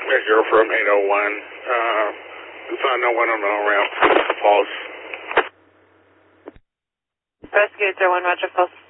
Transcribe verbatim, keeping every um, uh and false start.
Yeah, you're from eight oh one. Uh, it's not no one around Falls. Investigator one, Roger Falls.